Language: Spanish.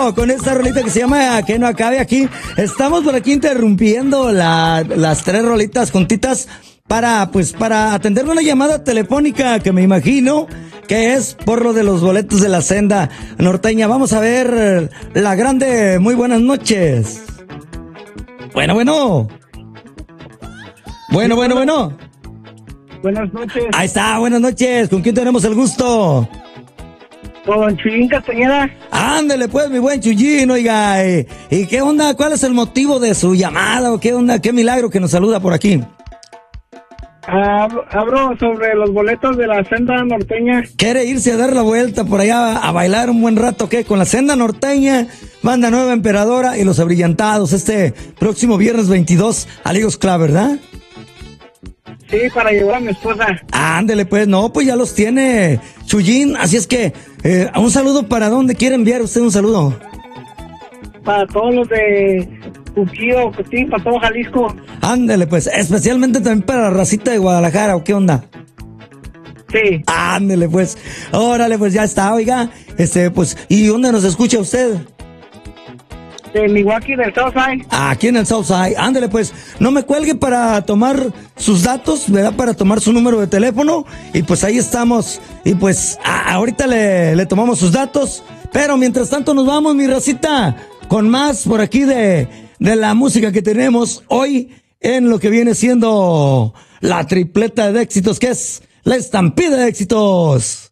con esta rolita que se llama Que no acabe aquí. Estamos por aquí interrumpiendo las tres rolitas juntitas para atender una llamada telefónica que me imagino que es por lo de los boletos de la senda norteña. Vamos a ver la grande. Muy buenas noches. Bueno. Buenas noches. Ahí está, buenas noches. ¿Con quién tenemos el gusto? Con Chuyín Castañeda. Ándele pues, mi buen Chuyín, oiga. ¿Y qué onda? ¿Cuál es el motivo de su llamada? ¿O qué onda? ¿Qué milagro que nos saluda por aquí? Hablo sobre los boletos de la senda norteña. ¿Quiere irse a dar la vuelta por allá a bailar un buen rato, qué? Con la senda norteña, Banda Nueva Emperadora y Los Abrillantados este próximo viernes 22 a Ligos Club, ¿verdad? Sí, para llevar a mi esposa. Ándele pues, no, pues ya los tiene Chuyín, así es que un saludo. ¿Para dónde quiere enviar usted un saludo? Para todos los de Cuquío, Cotín, para todo Jalisco. Ándele pues, especialmente también para la racita de Guadalajara, ¿o qué onda? Sí. Ándele pues, órale pues, ya está, oiga, pues, ¿y dónde nos escucha usted? De Milwaukee, del Southside. Aquí en el Southside, ándele pues, no me cuelgue para tomar sus datos, ¿verdad? Para tomar su número de teléfono, y pues ahí estamos, y pues ahorita le tomamos sus datos, pero mientras tanto nos vamos, mi racita, con más por aquí de la música que tenemos hoy en lo que viene siendo la tripleta de éxitos, que es la estampida de éxitos.